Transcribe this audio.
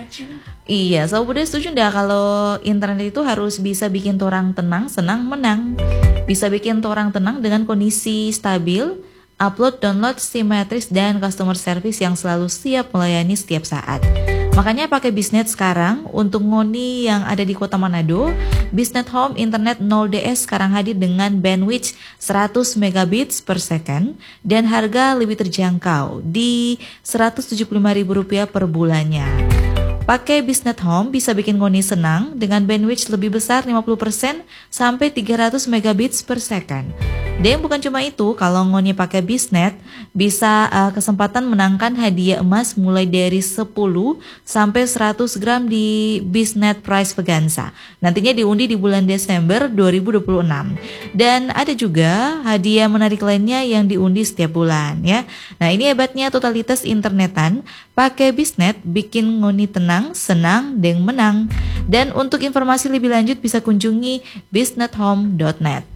Iya, so Bude setuju nggak kalau internet itu harus bisa bikin orang tenang, senang, menang. Bisa bikin orang tenang dengan kondisi stabil, upload, download, simetris, dan customer service yang selalu siap melayani setiap saat. Makanya pakai Biznet sekarang. Untuk ngoni yang ada di kota Manado, Biznet Home Internet 0DS sekarang hadir dengan bandwidth 100 megabits per second dan harga lebih terjangkau di Rp175.000 per bulannya. Pakai Biznet Home bisa bikin ngoni senang dengan bandwidth lebih besar 50% sampai 300 megabits per second. Dan bukan cuma itu, kalau ngoni pakai Biznet bisa kesempatan menangkan hadiah emas mulai dari 10 sampai 100 gram di Biznet Prize Vaganza. Nantinya diundi di bulan Desember 2026. Dan ada juga hadiah menarik lainnya yang diundi setiap bulan ya. Nah, ini hebatnya totalitas internetan. Pakai Biznet bikin ngoni tenang, senang, dan menang. Dan untuk informasi lebih lanjut bisa kunjungi biznethome.net.